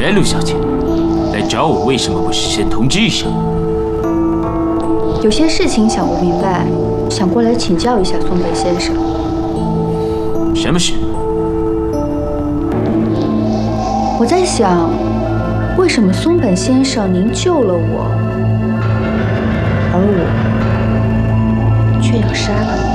喂，陆小姐，来找我为什么不事先通知一声？ 有些事情想不明白，想过来请教一下松本先生。 什么事？ 我在想，为什么松本先生您救了我，而我却要杀了你？